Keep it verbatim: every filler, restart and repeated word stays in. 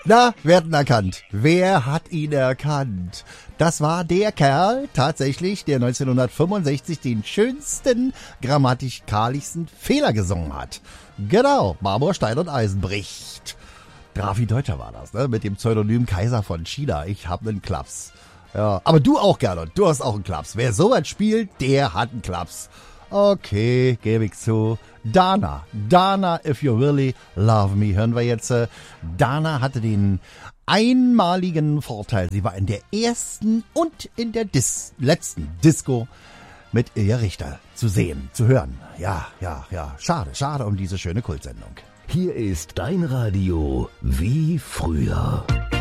Na, wer hat ihn erkannt? Wer hat ihn erkannt? Das war der Kerl, tatsächlich, der neunzehnhundertfünfundsechzig den schönsten, grammatikalischsten Fehler gesungen hat. Genau, Marmor, Stein und Eisen bricht. Drafi Deutscher war das, ne? Mit dem Pseudonym Kaiser von China. Ich hab nen Klaps. Ja, aber du auch, Gernot, du hast auch einen Klaps. Wer sowas spielt, der hat einen Klaps. Okay, gebe ich zu. Dana, Dana, if you really love me, hören wir jetzt. Äh, Dana hatte den einmaligen Vorteil, sie war in der ersten und in der Dis- letzten Disco mit Ilja Richter zu sehen, zu hören. Ja, ja, ja, schade, schade um diese schöne Kultsendung. Hier ist dein Radio wie früher.